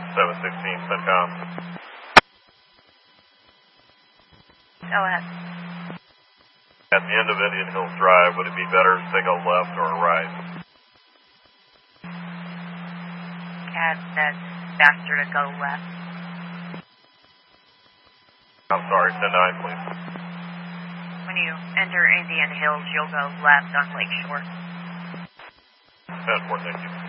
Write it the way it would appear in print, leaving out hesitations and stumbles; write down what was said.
716 CENTCOM. Go ahead. At the end of Indian Hills Drive, would it be better to take a left or a right? Cat says faster to go left. I'm sorry, 10-9, please. When you enter Indian Hills, you'll go left on Lakeshore. 10-4, thank you.